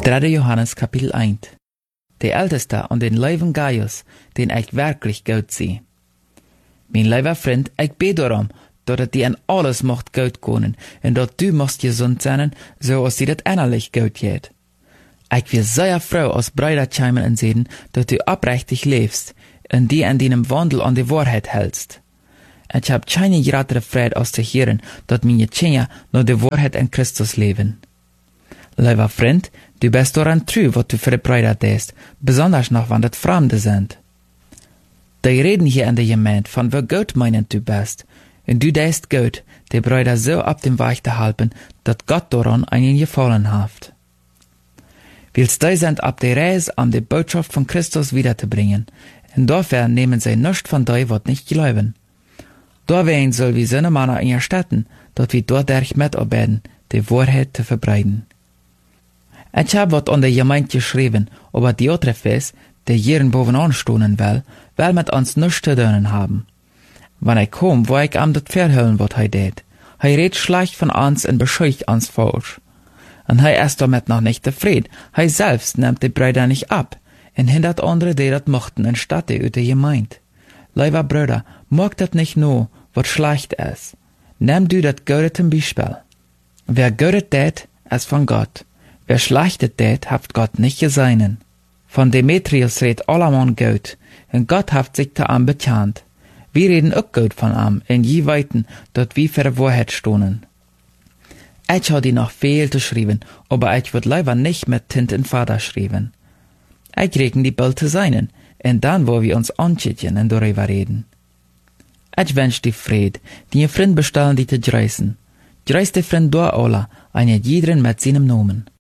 3. Johannes Kapitel 1. De Älteste und den Leiven Gaius, den ich wirklich gut zie. Mijn lieber Freund, ich bete darum, dat het die an alles mocht gut kunnen, en dat du mocht gesund zijn, zoals die dat innerlich gut geht. Ich will sehr froh als Bruder scheimen en sehen, dat du oprechtig lebst, en die an deinem Wandel an die Wahrheit hältst. Ich hab keine größere Freude als zu hören, dat meine Kinder nur die Wahrheit in Christus leben. Lieber Freund, du bist daran treu, was du für die Brüder tust, besonders noch, wenn das Fremde sind. Die reden hier in der Gemeinde von wie gut meinend du bist, und du tust gut, die Brüder so auf dem Weg zu halten, dass Gott daran einen gefallen hat. Willst du sind auf der Reise, um die Botschaft von Christus wiederzubringen, und dafür nehmen sie nichts von dir, was nicht glauben. Dawein soll wie seine Männer in ihr Städten, dass wir dadurch mitarbeiten, die Wahrheit zu verbreiten. Ich hab wat an der Gemeinde geschrieben, aber die andere Fest, der jeden bovenaan stonen will mit uns nichts zu tun haben. Wenn ich komm, wo ich ihm das verhüllen, wat hij deed. Hij redt schlecht von uns und beschuldigt uns falsch. Und hij ist damit noch nicht zufrieden. Hij selbst nimmt die Brüder nicht ab und hindert andere, die das mochten, anstatt die der Gemeinde. Lieber Brüder, mag das nicht nur, was schlecht ist. Nimm du das Gute zum Beispiel. Wer Gute tät, ist von Gott. Wer Schlechtes tät, haft Gott nicht geseinen. Von Demetrius redt allemann gut, und Gott haft sich da am bekannt. Wir reden auch gut von am, in je weiten, dort wie für die Wahrheit stonen. Ich hab die noch viel zu schreiben, aber ich würd lieber nicht mit Tint und Vater schreiben. Ich regen die bald zu seinen, und dann, wo wir uns anschicken und darüber reden. Ich wünsch die Fried, die ihr Freund bestellen, die zu dreisen. Dreist die Freund durch alle, eine jeden mit seinem Namen.